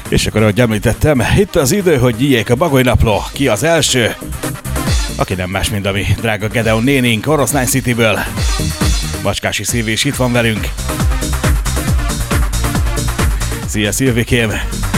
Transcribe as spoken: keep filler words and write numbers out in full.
És akkor, ahogy említettem, itt az idő, hogy gyíjék a Bagoly Napló. Ki az első? Aki nem más, mint a mi drága Gedeon nénink Oroszlány Cityből. Macskási Szilvi is itt van velünk. Szia, Szilvikém!